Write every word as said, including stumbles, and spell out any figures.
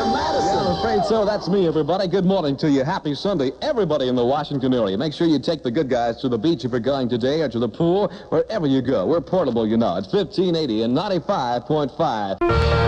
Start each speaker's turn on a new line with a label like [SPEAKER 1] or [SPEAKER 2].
[SPEAKER 1] Sam Madison.
[SPEAKER 2] Yeah, I'm afraid so. That's me, everybody. Good morning to you. Happy Sunday, everybody in the Washington area. Make sure you take the good guys to the beach if you're going today, or to the pool, wherever you go. We're portable, you know. It's fifteen eighty and ninety-five point five.